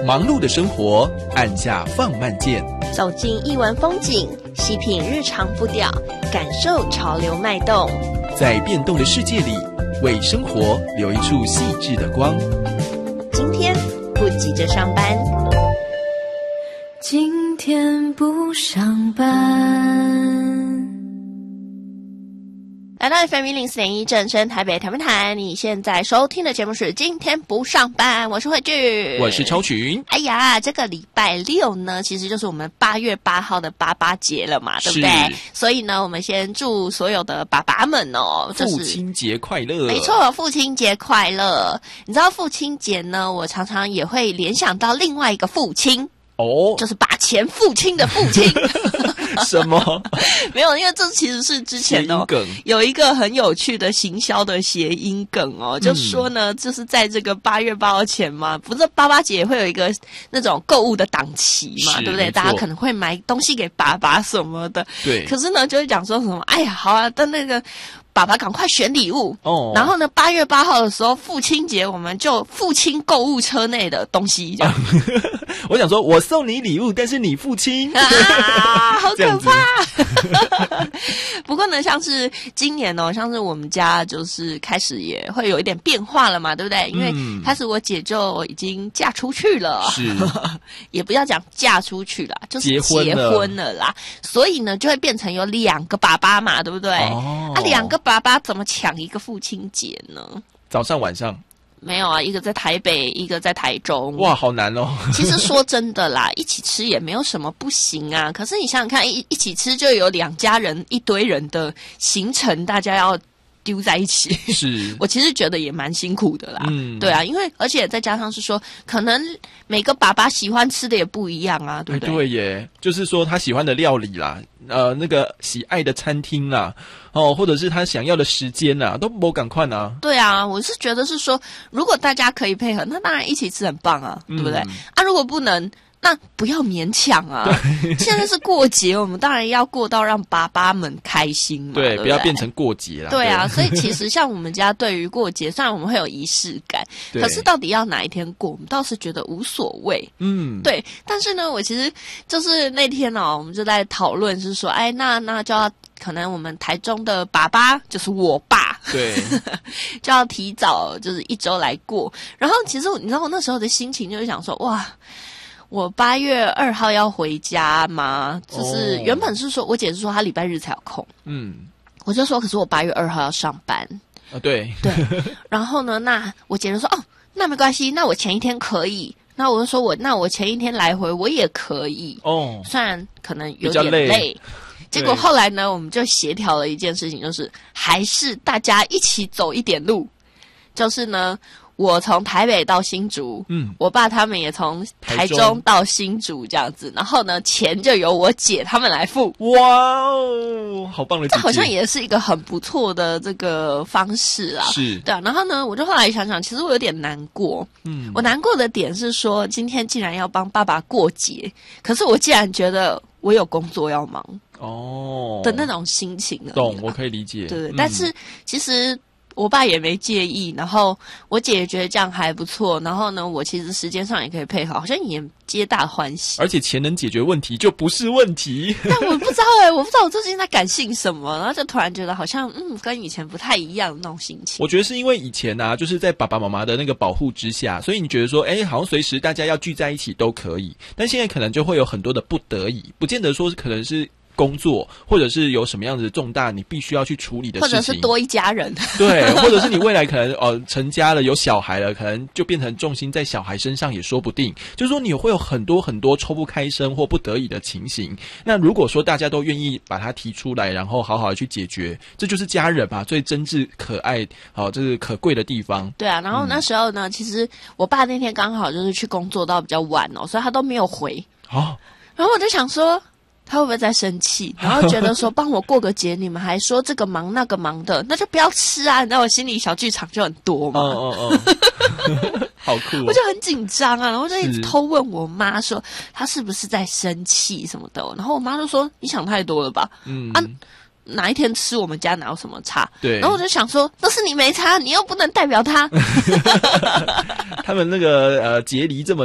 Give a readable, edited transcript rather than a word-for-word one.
忙碌的生活，按下放慢键， 走进艺文风景，细品日常步调，感受潮流脉动， 在变动的世界里，为生活留一处细致的光。 今天不急着上班， 今天不上班。 来到 FM 104.1正声台北谈不谈，你现在收听的节目是今天不上班，我是慧聚， 我是超群。 哎呀，这个礼拜六呢，其实就是我们8月8号的爸爸节了嘛，对不对？所以呢，我们先祝所有的爸爸们哦， 父亲节快乐！ 没错，父亲节快乐！你知道父亲节呢，我常常也会联想到另外一个父亲。 哦， 就是把钱付清的父亲。 什么？ 没有，因为这其实是之前有一个很有趣的行销的谐音梗哦，就说呢，就是在这个8月8号前嘛，不是爸爸节也会有一个那种购物的档期嘛，对不对？大家可能会买东西给爸爸什么的， 对。 可是呢，就会讲说什么，哎呀，好啊，但那个爸爸赶快选礼物哦。然后呢，8月8号的时候，父亲节我们就父亲购物车内的东西这样。 我想说，我送你礼物，但是你父亲啊，好可怕！不过呢，像是今年哦，像是我们家就是开始也会有一点变化了嘛，对不对？因为开始我姐就已经嫁出去了， 是也不要讲嫁出去了，就是结婚了啦。所以呢，就会变成有2个爸爸嘛，对不对？哦，啊，2个爸爸怎么抢一个父亲节呢？ 早上晚上。 没有啊，一个在台北，一个在台中。 哇，好难哦！ 其实说真的啦，一起吃也没有什么不行啊。可是你想想看，一起吃就有2家人一堆人的行程，大家要丢在一起。 是， 我其实觉得也蛮辛苦的啦。对啊，因为而且再加上是说，可能每个爸爸喜欢吃的也不一样啊，对不对？ 对耶，就是说他喜欢的料理啦，那个喜爱的餐厅啦，哦，或者是他想要的时间啦，都没赶快啊。 对啊，我是觉得是说，如果大家可以配合，那当然一起吃很棒啊，对不对？啊，如果不能，那不要勉强啊。现在是过节，我们当然要过到让爸爸们开心嘛，对不对？ 不要变成过节啦。 对啊，所以其实像我们家对于过节，虽然我们会有仪式感，可是到底要哪一天过，我们倒是觉得无所谓。对。但是呢，我其实就是那天哦，我们就在讨论是说，哎，那就要可能我们台中的爸爸就是我爸， 对， 就要提早就是1周来过。然后其实你知道我那时候的心情就是想说，哇。我8月2号要回家吗？就是原本是说，我姐是说她礼拜日才有空，我就说，可是我8月2号要上班啊，对， 然后呢，那我姐就说，哦，那没关系，那我前一天可以，那我就说我前一天来回我也可以哦，虽然可能有点累。结果后来呢，我们就协调了一件事情，就是还是大家一起走一点路，就是呢。我从台北到新竹，我爸他们也从台中到新竹这样子，然后呢，钱就由我姐他们来付。 哇哦，好棒的姐姐！ 这好像也是一个很不错的这个方式啊。 是， 对啊。然后呢，我就后来想想，其实我有点难过。我难过的点是说，今天既然要帮爸爸过节，可是我既然觉得我有工作要忙哦的那种心情了。 懂，我可以理解。 对，但是其实。我爸也没介意，然后我姐也觉得这样还不错，然后呢，我其实时间上也可以配合，好像也皆大欢喜。 而且钱能解决问题就不是问题。 但我不知道我不知道我最近在感性什么，然后就突然觉得好像跟以前不太一样的那种心情。 我觉得是因为以前啊，就是在爸爸妈妈的那个保护之下，所以你觉得说，好像随时大家要聚在一起都可以，但现在可能就会有很多的不得已，不见得说可能是。工作，或者是有什么样子的重大你必须要去处理的事情， 或者是多一家人， 对，或者是你未来可能成家了有小孩了，可能就变成重心在小孩身上也说不定。就是说你会有很多很多抽不开身或不得已的情形。那如果说大家都愿意把它提出来，然后好好的去解决，这就是家人吧最真挚可爱这是可贵的地方。 对啊，然后那时候呢，其实我爸那天刚好就是去工作到比较晚所以他都没有回。然后我就想说。他会不会在生气？然后觉得说帮我过个节，你们还说这个忙那个忙的，那就不要吃啊！你知道我心里小剧场就很多嘛。 好酷我就很紧张啊，然后就一直偷问我妈说她是不是在生气什么的，然后我妈就说你想太多了吧。哪一天吃我们家哪有什么差？ 对。 然后我就想说，那是你没差，你又不能代表他。 他们那个节离这么